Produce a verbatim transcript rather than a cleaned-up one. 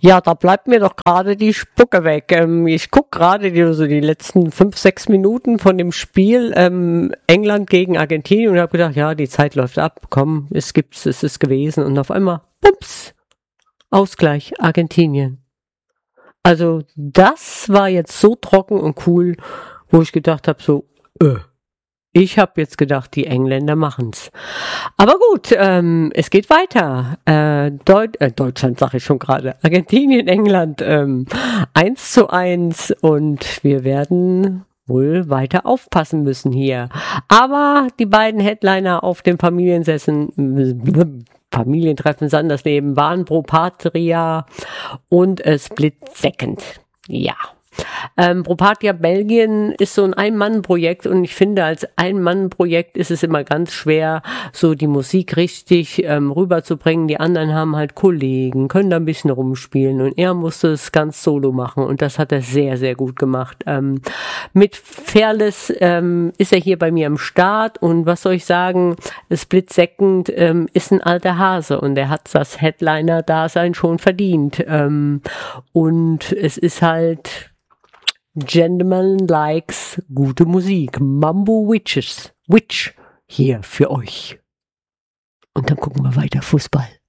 Ja, da bleibt mir doch gerade die Spucke weg. Ähm, ich gucke gerade die, so die letzten fünf, sechs Minuten von dem Spiel ähm, England gegen Argentinien und habe gedacht, ja, die Zeit läuft ab, komm, es gibt's, es ist gewesen. Und auf einmal, bums, Ausgleich, Argentinien. Also das war jetzt so trocken und cool, wo ich gedacht habe, so, äh. Ich habe jetzt gedacht, die Engländer machen's. Aber gut, ähm, es geht weiter. Äh, Deut äh, Deutschland sage ich schon gerade. Argentinien, England ähm, eins zu eins und wir werden wohl weiter aufpassen müssen hier. Aber die beiden Headliner auf dem Familiensessen, Familientreffen Sandersleben waren Pro Patria und äh, Split Second. Ja. Ähm, Pro Patria Belgien ist so ein Ein-Mann-Projekt und ich finde, als Ein-Mann-Projekt ist es immer ganz schwer, so die Musik richtig ähm, rüberzubringen. Die anderen haben halt Kollegen, können da ein bisschen rumspielen und er musste es ganz solo machen und das hat er sehr, sehr gut gemacht. Ähm, mit Fairless ähm, ist er hier bei mir am Start und was soll ich sagen, Split Second ähm, ist ein alter Hase und er hat das Headliner-Dasein schon verdient. Ähm, und es ist halt Gentleman likes gute Musik. Mambo Witches. Witch hier für euch. Und dann gucken wir weiter Fußball.